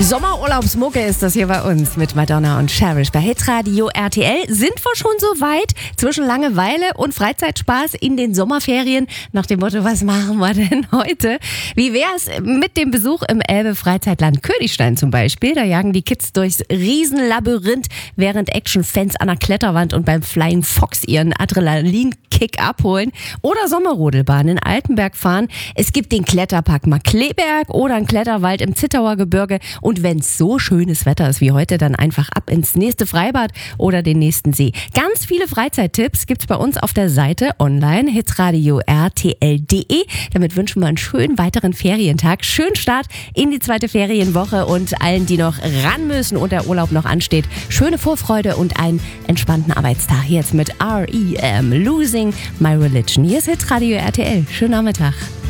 Sommerurlaubsmucke ist das hier bei uns mit Madonna und Cherish. Bei Hitradio RTL sind wir schon so weit zwischen Langeweile und Freizeitspaß in den Sommerferien nach dem Motto, was machen wir denn heute? Wie wär's mit dem Besuch im Elbe-Freizeitland Königstein zum Beispiel? Da jagen die Kids durchs Riesenlabyrinth, während Actionfans an der Kletterwand und beim Flying Fox ihren Adrenalinkick abholen. Oder Sommerrodelbahn in Altenberg fahren. Es gibt den Kletterpark Markleberg oder einen Kletterwald im Zittauer Gebirge. Und wenn es so schönes Wetter ist wie heute, dann einfach ab ins nächste Freibad oder den nächsten See. Ganz viele Freizeittipps gibt's bei uns auf der Seite online, hitradio rtl.de. Damit wünschen wir einen schönen weiteren Ferientag, schönen Start in die zweite Ferienwoche und allen, die noch ran müssen und der Urlaub noch ansteht, schöne Vorfreude und einen entspannten Arbeitstag. Jetzt mit R.E.M. Losing My Religion. Hier ist Hitradio RTL. Schönen Nachmittag.